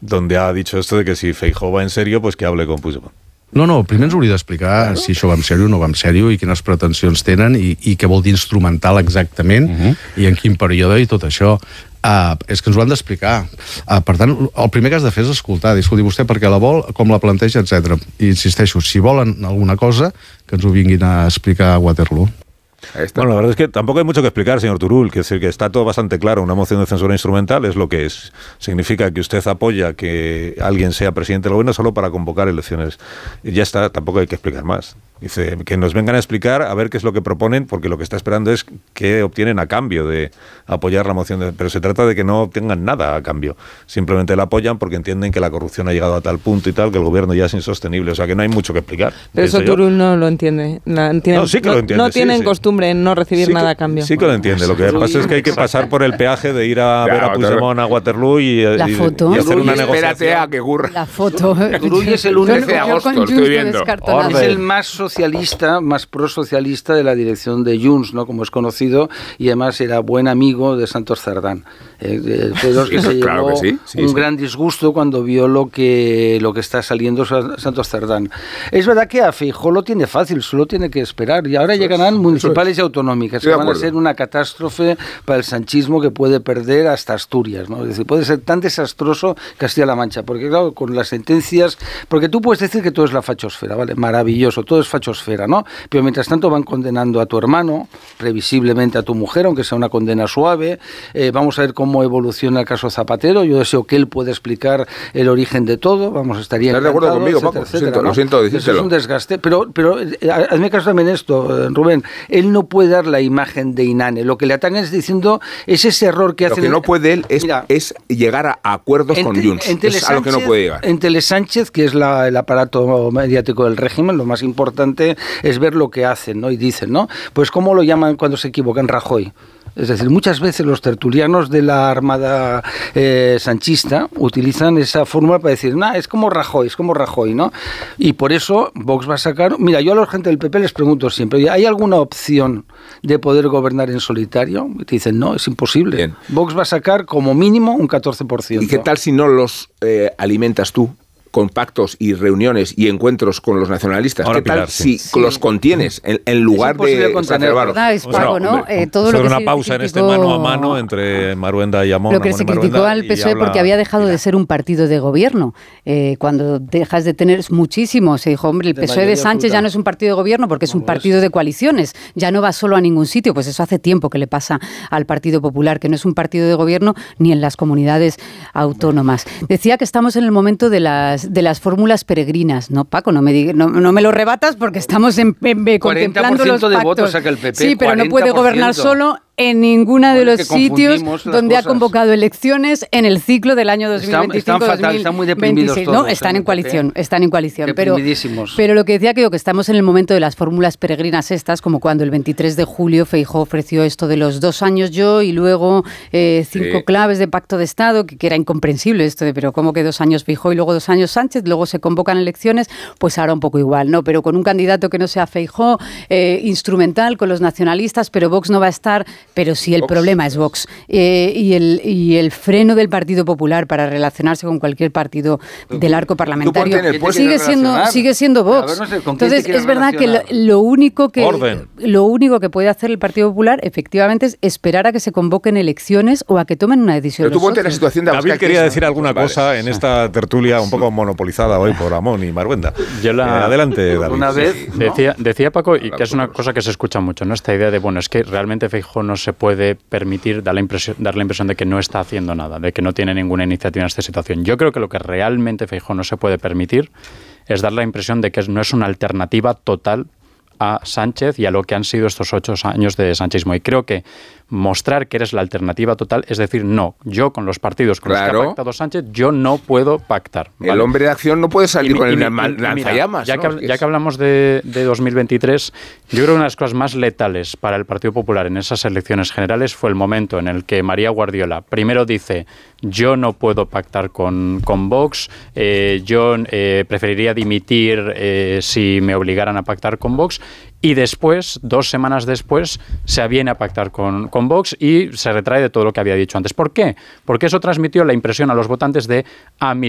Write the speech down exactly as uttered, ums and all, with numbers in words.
donde ha dicho esto de que si Feijóo va en serio, pues que hable con Puigdemont. No, no, primer ens hauria d'explicar claro. si això va en sèrio o no va en sèrio i quines pretensions tenen i, i què vol dir instrumental exactament uh-huh. i en quin període i tot això. Uh, és que ens ho han d'explicar. Uh, per tant, el primer que has de fer és escoltar, dir, escolti, vostè per què la vol, com la planteja, etcètera. I insisteixo, si volen alguna cosa, que ens ho vinguin a explicar a Waterloo. Bueno, la verdad es que tampoco hay mucho que explicar, señor Turull, que es decir, que está todo bastante claro. Una moción de censura instrumental es lo que es. Significa que usted apoya que alguien sea presidente del gobierno solo para convocar elecciones. Y ya está, tampoco hay que explicar más. Dice, que nos vengan a explicar a ver qué es lo que proponen, porque lo que está esperando es qué obtienen a cambio de apoyar la moción. De, pero se trata de que no obtengan nada a cambio. Simplemente la apoyan porque entienden que la corrupción ha llegado a tal punto y tal, que el gobierno ya es insostenible. O sea, que no hay mucho que explicar. Pero eso Turull no lo entiende. La, entienden, no, sí que no, lo entiende. No tienen sí, costumbre en no recibir sí nada que, a cambio. Sí que lo entiende. Lo que pasa es que hay que pasar por el peaje de ir a ver a Puigdemont a Waterloo y, la y, foto. y hacer una Espérate negociación. a que ocurra. La foto. Turull es el uno de agosto, lo estoy viendo. Es el más socialista, más prosocialista de la dirección de Junts, ¿no? Como es conocido, y además era buen amigo de Santos Cerdán. Eh, fue los que sí, se claro llevó que sí, sí, un sí. gran disgusto cuando vio lo que lo que está saliendo Santos Cerdán. Es verdad que a Feijóo lo tiene fácil, solo tiene que esperar. Y ahora eso llegarán es, municipales y autonómicas, que van a ser una catástrofe para el sanchismo que puede perder hasta Asturias, ¿no? Es decir, puede ser tan desastroso Castilla-La Mancha, porque claro, con las sentencias, porque tú puedes decir que todo es la fachosfera, ¿vale? Maravilloso, todo es fachosfera, ¿no? Pero mientras tanto van condenando a tu hermano, previsiblemente a tu mujer, aunque sea una condena suave. Eh, vamos a ver cómo evoluciona el caso Zapatero. Yo deseo que él pueda explicar el origen de todo. Vamos, estaría ¿Estás de acuerdo conmigo, etcétera, Paco? Etcétera, siento, ¿no? Lo siento decírselo. Es un desgaste. Pero, pero hazme caso también esto, Rubén. Él no puede dar la imagen de Inane. Lo que le atacan es diciendo, es ese error que hace... Lo que no puede él es, Mira, es llegar a acuerdos en, con Junts. En es a lo que no puede llegar. En Telesánchez, que es la, el aparato mediático del régimen, lo más importante es ver lo que hacen, ¿no? Y dicen, ¿no? Pues ¿cómo lo llaman cuando se equivocan? Rajoy. Es decir, muchas veces los tertulianos de la Armada eh, sanchista utilizan esa fórmula para decir, nah, es como Rajoy, es como Rajoy, ¿no? Y por eso Vox va a sacar... Mira, yo a la gente del P P les pregunto siempre, ¿hay alguna opción de poder gobernar en solitario? Y te dicen, no, es imposible. Bien. Vox va a sacar como mínimo un catorce por ciento. ¿Y qué tal si no los eh, alimentas tú? Con pactos y reuniones y encuentros con los nacionalistas. Ahora, ¿qué tal Pilar, si sí. los contienes en, en lugar de exacerbarlos? Es Paco, ¿no? Eh, todo lo que una pausa criticó... en este mano a mano entre Maruenda y Amón. Lo que se criticó al P S O E porque había dejado de ser un partido de gobierno. Eh, cuando dejas de tener muchísimo, se dijo, hombre, el P S O E de Sánchez ya no es un partido de gobierno porque es un partido de coaliciones, ya no va solo a ningún sitio. Pues eso hace tiempo que le pasa al Partido Popular, que no es un partido de gobierno ni en las comunidades autónomas. Decía que estamos en el momento de las de las fórmulas peregrinas, ¿no, Paco? No me diga, no, no me lo rebatas porque estamos en, en, en, contemplando los pactos. De votos saca el P P, sí, pero no puede gobernar solo en ninguno de los sitios donde ha convocado elecciones en el ciclo del año dos mil veinticinco dos mil veintiséis. Están muy deprimidos todos. No, están en coalición, están en coalición. Pero, pero lo que decía que, que estamos en el momento de las fórmulas peregrinas estas, como cuando el veintitrés de julio Feijóo ofreció esto de los dos años yo y luego eh, cinco sí. claves de pacto de Estado, que, que era incomprensible esto de, pero ¿cómo que dos años Feijóo y luego dos años Sánchez? Luego se convocan elecciones, pues ahora un poco igual, ¿no? Pero con un candidato que no sea Feijóo, eh, instrumental con los nacionalistas, pero Vox no va a estar, pero sí el Vox. Problema es Vox. Eh, y, el, y el freno del Partido Popular para relacionarse con cualquier partido del arco parlamentario sigue siendo, sigue siendo Vox. Ver, no sé, entonces es verdad que lo, lo único que Orden. lo único que puede hacer el Partido Popular efectivamente es esperar a que se convoquen elecciones o a que tomen una decisión. Pero tú ponte la situación de David quería decir alguna vale. cosa en esta tertulia un poco monopolizada hoy por Amón y Maruenda. Yo la, eh, adelante, David. Una vez ¿no? decía, decía Paco, y que es una cosa que se escucha mucho, ¿no? Esta idea de, bueno, es que realmente Feijóo no se puede permitir dar la impresión, dar la impresión de que no está haciendo nada, de que no tiene ninguna iniciativa en esta situación. Yo creo que lo que realmente Feijóo no se puede permitir es dar la impresión de que no es una alternativa total a Sánchez y a lo que han sido estos ocho años de sanchismo. Y creo que mostrar que eres la alternativa total, es decir, no, yo con los partidos con claro. los que ha pactado Sánchez, yo no puedo pactar. ¿vale? El hombre de acción no puede salir y, con y, el lanzallamas. Ya, ¿no? que, ya que hablamos de, de dos mil veintitrés, yo creo que una de las cosas más letales para el Partido Popular en esas elecciones generales fue el momento en el que María Guardiola primero dice, yo no puedo pactar con, con Vox, eh, yo eh, preferiría dimitir eh, si me obligaran a pactar con Vox, y después, dos semanas después, se aviene a pactar con, con Vox y se retrae de todo lo que había dicho antes. ¿Por qué? Porque eso transmitió la impresión a los votantes de, ah, mira,